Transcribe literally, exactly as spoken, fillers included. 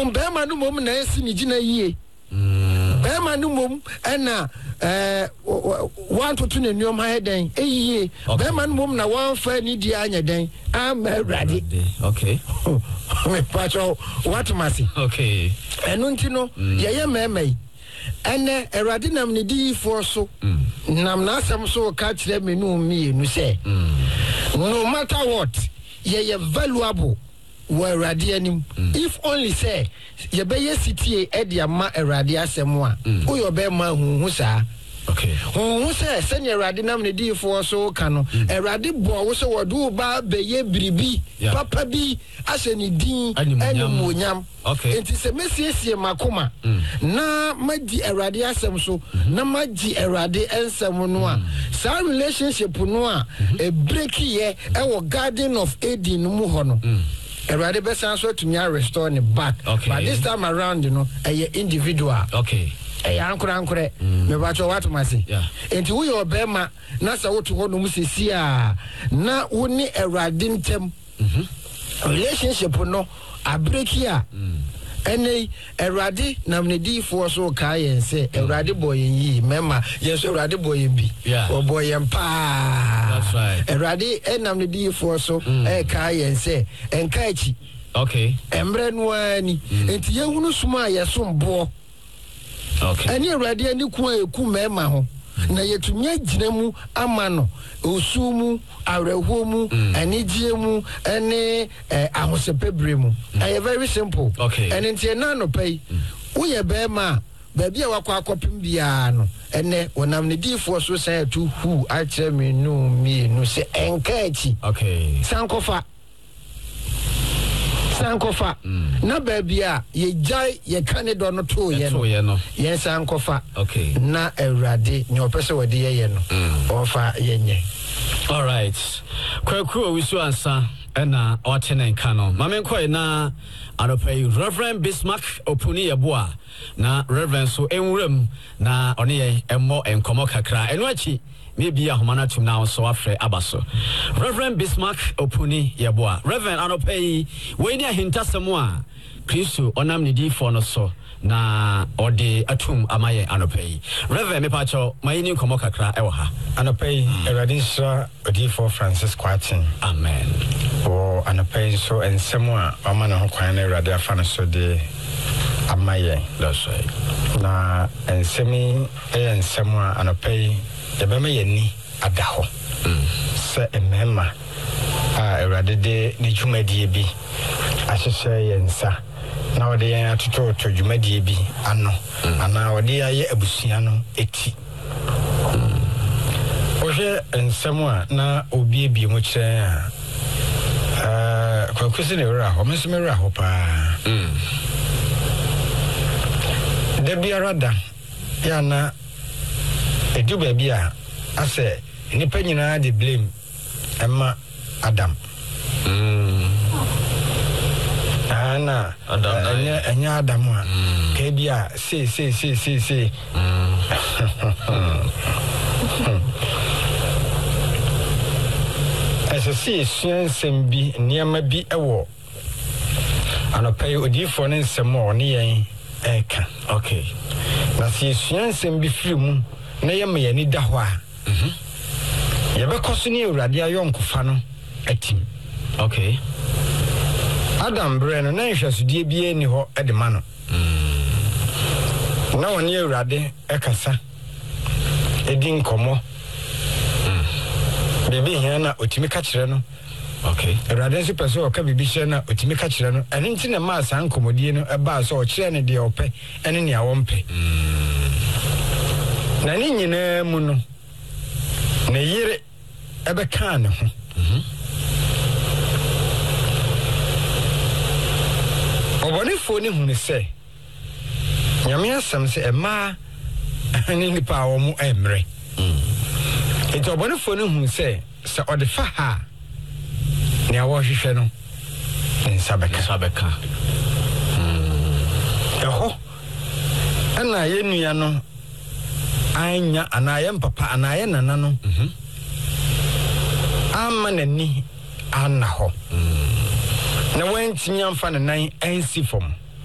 mum be ma no mum na esi ni gina yie be ma no mum na eh one to two na nuom ha den eyie be ma no mum na one fa ni di anya den am Awurade okay me pacho what masi okay enu ntino ye ye memei ene Awurade nam ne di for so nam na asem so ka kire me no mi enu se no matter what ye ye valuable wa Awurade anim if only say ye be ye city e dia ma Awurade asem a o yo be ma hu sa okay hu say senya Awurade nam ne di for so ka no Awurade bo wo so wodu ba be ye biribi papa bi ase ni din animonyam okay enti se mesiesie makoma na magi Awurade asem so na magi Awurade ensem no a sa relationship no a e break ye e wo Garden of Eden no mu ho no Awurade besan so to me restore ne back okay. But this time around you know a individual okay eh ankura ankure me ba cho what masi yeah enti wo yo be ma na sa wo to ho no mu sesi a na wo ni Awurade ntem mhm relationship no a break here ene Awurade nam ne di for so ka yen se Awurade boy yi mema yes Awurade boy bi o boy yen pa that's right Awurade enam ne di for so e ka yen se enka echi okay emre no ani enti yehunu suma yesom bo okay ani Awurade ani ku eku mema ho na yetumye gina mu ama no osumu areho mu anigye mu ene ahosepebre mu ay very simple okay and enti na no pay wo ye be ma ba bia wakwa akopim bia no ene wonam ne difo so say to hu a kire me no mi no se enka echi okay sankofa sankofa na ba bia ye jai ye kanedo no to ye no ye sankofa okay na Awurade nyo pese wode ye ye no ofa ye nye all right kwaku wisu ansa ena otenen kano mamenkoi na aropai Reverend Bismarck Opuni Yeboa na Reverend so enwuram na one ye emmo enkomo kakra eno achi maybe a homana tum now so afre abaso Reverend Bismarck Opuni Yeboa Reverend aropai we ni ahintasemo a Kristo onam ne di for no so na ode atum amaye anopai Reverend me pacho mayini nkomo kakra e wo ha anopai Awurade sra odi for Francis Kwatin amen o anopai so ensemo a mama na ho kwan na Awurade afa no so de amaye that's right na ensemi e ensemo a anopai de be me yani adaho se emema a Awurade de ni dwumadie bi ahyehye yensa na wode yan atoto to dwumadie bi ano ana wode aye abusua no eti oje ensemo a na obi ebie mo kire a eh kwakusi ne wura ho meseme wura ho pa mm de biarada ya na edu ba bia ase nipa nyina de blame emma Adam mm ana anya anya Adam a ke bia se se se se se ese si siensem bi niam bi ewo anopai odifo ne nsemo ne yen eka okay na si siensem bi firimu na yema yani da ho a mhm yebekoso ne Awurade ayonkofa no atim okay Adam breno na nhwasudie bi eni ho e de ma no na woni Awurade ekasa edi nkomo bibi hia na otimi ka kire no okay Awurade nso pese o ka bibi hia na otimi ka kire no ene nti na ma sa nkomodie no e ba so o kire ne de ope ene ne awompe na ni nyina mu no na yire ebe kan ne ho mhm obone fo ni hunu se nyame asem se ema ni nipa wo mu emre mm eto obone fo ni hunu se se ode fa ha ne awo hwehwe no nsabeka sabeka mm eho ana ye nua no anya ana ye papa ana ye nana no mhm amma nani ana ho na wentimi amfa ne nan ansi fom